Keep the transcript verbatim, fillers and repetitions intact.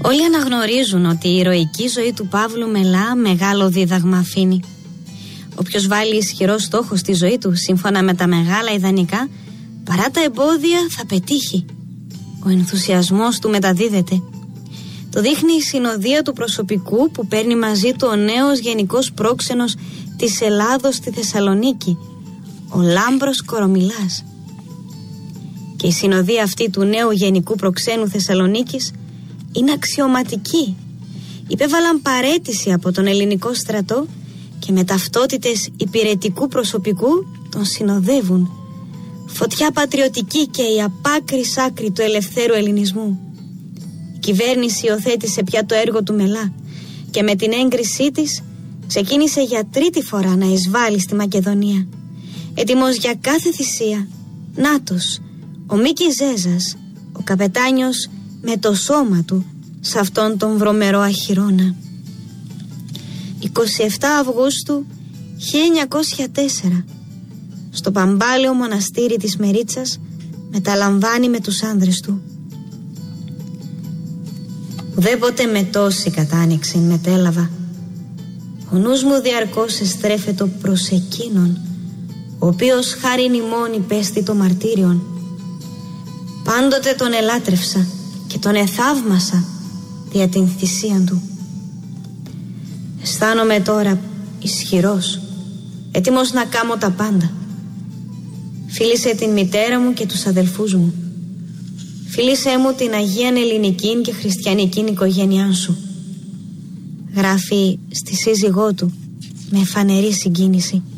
Όλοι αναγνωρίζουν ότι η ηρωική ζωή του Παύλου Μελά μεγάλο δίδαγμα αφήνει. Όποιος βάλει ισχυρό στόχο στη ζωή του, σύμφωνα με τα μεγάλα ιδανικά, παρά τα εμπόδια θα πετύχει. Ο ενθουσιασμός του μεταδίδεται. Το δείχνει η συνοδεία του προσωπικού που παίρνει μαζί του ο νέος γενικός πρόξενος της Ελλάδος στη Θεσσαλονίκη, ο Λάμπρος Κορομιλάς. Και η συνοδεία αυτή του νέου γενικού προξένου Θεσσαλονίκης είναι αξιωματική. Υπέβαλαν παραίτηση από τον ελληνικό στρατό και με ταυτότητες υπηρετικού προσωπικού τον συνοδεύουν. Φωτιά πατριωτική και η απάκρις άκρη του ελευθέρου ελληνισμού. Η κυβέρνηση υιοθέτησε πια το έργο του Μελά και με την έγκρισή της ξεκίνησε για τρίτη φορά να εισβάλλει στη Μακεδονία. Έτοιμος για κάθε θυσία, νάτος, ο Μίκης Ζέζας, ο καπετάνιος με το σώμα του σε αυτόν τον βρωμερό αχυρώνα. εικοστή εβδόμη Αυγούστου χίλια εννιακόσια τέσσερα, στο παμπάλαιο μοναστήρι της Μερίτσας, μεταλαμβάνει με τους άνδρες του. Ουδέποτε με τόση κατάνοιξη μετέλαβα. Ο νους μου διαρκώς εστρέφεται προς εκείνον, ο οποίος χάριν ημών υπέστη το μαρτύριον. Πάντοτε τον ελάτρευσα και τον εθαύμασα δια την θυσία του. Αισθάνομαι τώρα ισχυρός, έτοιμος να κάμω τα πάντα. Φίλησε την μητέρα μου και τους αδελφούς μου. Φίλησέ μου την Αγίαν Ελληνική και Χριστιανική οικογένειά σου. Γράφει στη σύζυγό του με φανερή συγκίνηση.